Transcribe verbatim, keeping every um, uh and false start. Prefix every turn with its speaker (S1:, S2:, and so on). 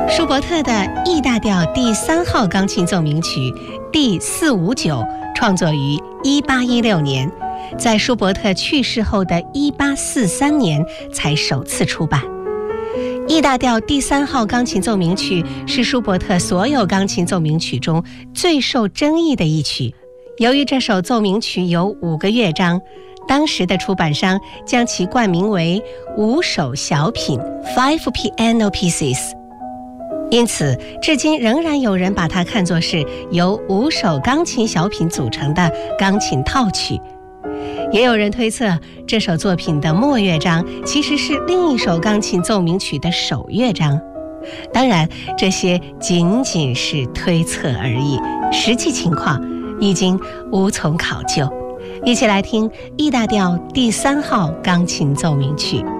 S1: 舒伯特的 E 大调第三号钢琴奏鸣曲第四五九创作于一八一六年，在舒伯特去世后的一八四三年才首次出版。E 大调第三号钢琴奏鸣曲是舒伯特所有钢琴奏鸣曲中最受争议的一曲。由于这首奏鸣曲有五个乐章，当时的出版商将其冠名为五首小品 （Five Piano Pieces）。因此，至今仍然有人把它看作是由五首钢琴小品组成的钢琴套曲。也有人推测，这首作品的末乐章其实是另一首钢琴奏鸣曲的首乐章。当然，这些仅仅是推测而已，实际情况已经无从考究。一起来听 E 大调第三号钢琴奏鸣曲。